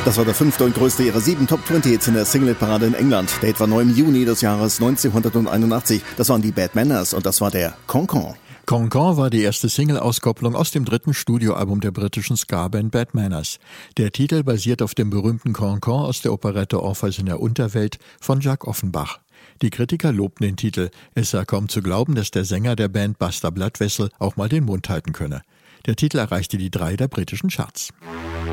Das war der 5. und größte ihrer 7 Top-20-Hits in der Single-Parade in England. Der Hit war neu im Juni des Jahres 1981. Das waren die Bad Manners und das war der Con-Con. Con-Con war die erste Single-Auskopplung aus dem 3. Studioalbum der britischen Ska-Band Bad Manners. Der Titel basiert auf dem berühmten Con-Con aus der Operette Orpheus in der Unterwelt von Jacques Offenbach. Die Kritiker lobten den Titel. Es sei kaum zu glauben, dass der Sänger der Band Buster Bloodvessel auch mal den Mund halten könne. Der Titel erreichte die 3 der britischen Charts.